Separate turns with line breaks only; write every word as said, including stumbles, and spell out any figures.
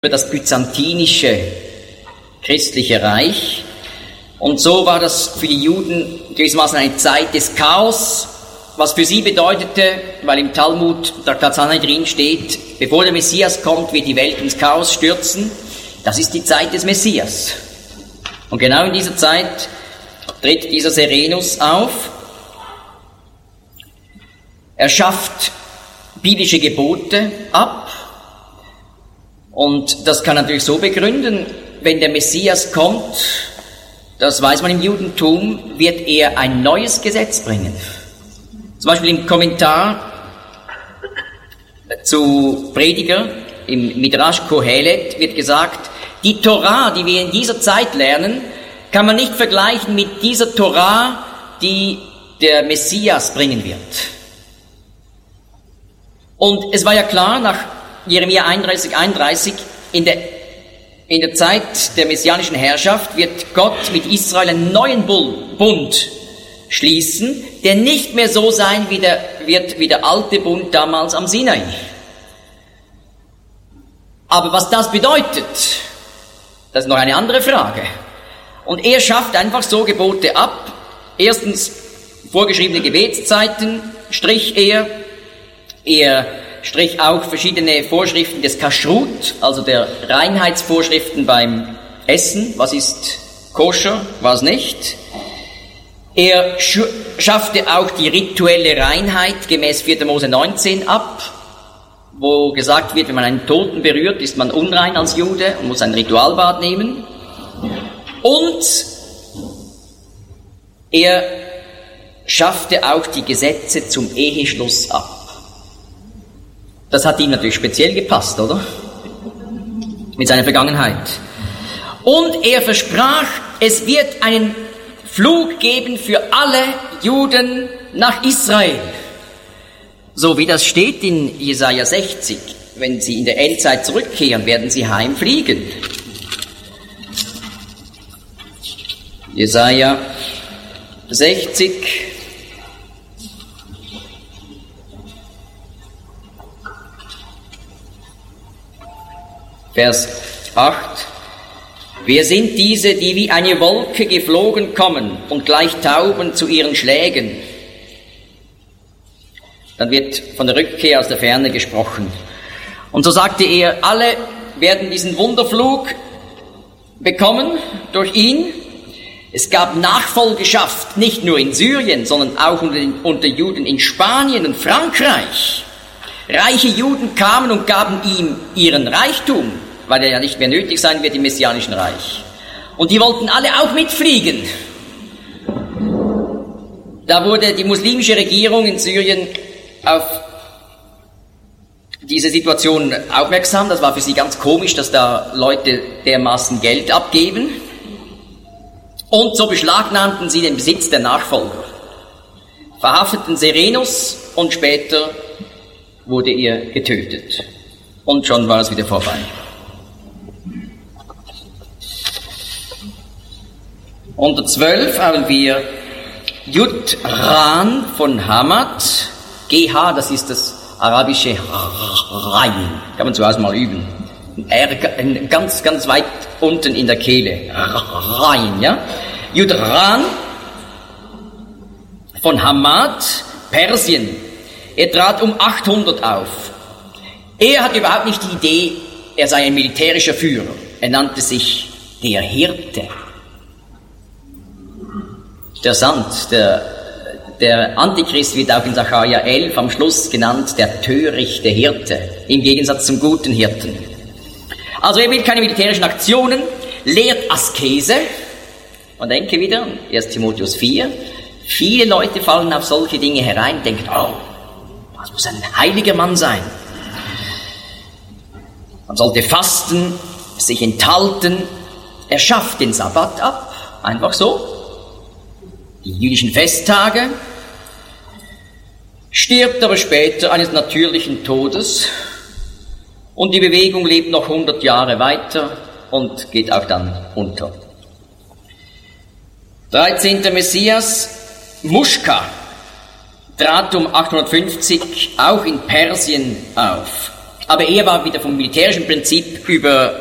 das byzantinische christliche Reich. Und so war das für die Juden gewissermaßen eine Zeit des Chaos, was für sie bedeutete, weil im Talmud, Traktat Sanhedrin steht, bevor der Messias kommt, wird die Welt ins Chaos stürzen. Das ist die Zeit des Messias. Und genau in dieser Zeit tritt dieser Serenus auf. Er schafft biblische Gebote ab. Und das kann natürlich so begründen, wenn der Messias kommt, das weiß man im Judentum, wird er ein neues Gesetz bringen. Zum Beispiel im Kommentar zu Prediger, im Midrash Kohelet, wird gesagt, die Torah, die wir in dieser Zeit lernen, kann man nicht vergleichen mit dieser Torah, die der Messias bringen wird. Und es war ja klar, nach Jeremia einunddreißig, einunddreißig, in der, in der Zeit der messianischen Herrschaft wird Gott mit Israel einen neuen Bund schließen, der nicht mehr so sein wie der, wird wie der alte Bund damals am Sinai. Aber was das bedeutet, das ist noch eine andere Frage. Und er schafft einfach so Gebote ab. Erstens, vorgeschriebene Gebetszeiten strich er. Er strich auch verschiedene Vorschriften des Kashrut, also der Reinheitsvorschriften beim Essen. Was ist koscher, was nicht. Er sch- schaffte auch die rituelle Reinheit gemäß vierter Mose neunzehn ab, wo gesagt wird, wenn man einen Toten berührt, ist man unrein als Jude und muss ein Ritualbad nehmen. Und er schaffte auch die Gesetze zum Eheschluss ab. Das hat ihm natürlich speziell gepasst, oder? Mit seiner Vergangenheit. Und er versprach, es wird einen Flug geben für alle Juden nach Israel. So wie das steht in Jesaja sechzig. Wenn sie in der Endzeit zurückkehren, werden sie heimfliegen. Jesaja sechzig. Vers acht. Wer sind diese, die wie eine Wolke geflogen kommen und gleich Tauben zu ihren Schlägen? Dann wird von der Rückkehr aus der Ferne gesprochen. Und so sagte er, alle werden diesen Wunderflug bekommen durch ihn. Es gab Nachfolgeschaft, nicht nur in Syrien, sondern auch unter, den, unter Juden in Spanien und Frankreich. Reiche Juden kamen und gaben ihm ihren Reichtum, weil er ja nicht mehr nötig sein wird im Messianischen Reich. Und die wollten alle auch mitfliegen. Da wurde die muslimische Regierung in Syrien auf diese Situation aufmerksam. Das war für sie ganz komisch, dass da Leute dermaßen Geld abgeben. Und so beschlagnahmten sie den Besitz der Nachfolger, verhafteten Serenus und später wurde er getötet. Und schon war es wieder vorbei. Unter zwölf haben wir Judran von Hamad. G H, das ist das arabische Rein. Kann man zu Hause mal üben. R, ganz, ganz weit unten in der Kehle. Rein, ja? Judran von Hamad, Persien. Er trat um achthundert auf. Er hatte überhaupt nicht die Idee, er sei ein militärischer Führer. Er nannte sich der Hirte. Interessant, der, der Antichrist wird auch in Sacharja elf am Schluss genannt, der törichte Hirte, im Gegensatz zum guten Hirten. Also er will keine militärischen Aktionen, lehrt Askese. Und denke wieder, erster Timotheus vier, viele Leute fallen auf solche Dinge herein, denken, oh, das muss ein heiliger Mann sein. Man sollte fasten, sich enthalten. Er schafft den Sabbat ab, einfach so. Die jüdischen Festtage, stirbt aber später eines natürlichen Todes und die Bewegung lebt noch hundert Jahre weiter und geht auch dann unter. dreizehnter Messias, Muschka, trat um achthundertfünfzig auch in Persien auf. aber er war wieder vom militärischen Prinzip über